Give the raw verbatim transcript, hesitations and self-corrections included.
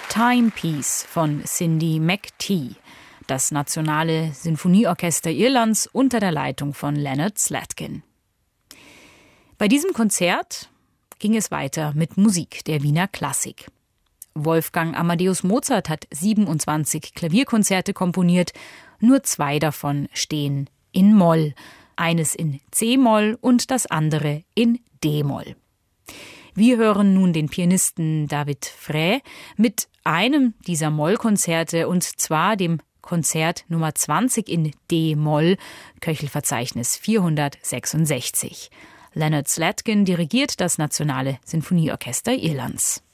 Timepiece von Cindy McTee, das Nationale Sinfonieorchester Irlands unter der Leitung von Leonard Slatkin. Bei diesem Konzert ging es weiter mit Musik der Wiener Klassik. Wolfgang Amadeus Mozart hat siebenundzwanzig Klavierkonzerte komponiert, nur zwei davon stehen in Moll, eines in C-Moll und das andere in D-Moll. Wir hören nun den Pianisten David Fray mit einem dieser Mollkonzerte, und zwar dem Konzert Nummer zwanzig in D-Moll, Köchelverzeichnis vierhundertsechsundsechzig. Leonard Slatkin dirigiert das Nationale Sinfonieorchester Irlands.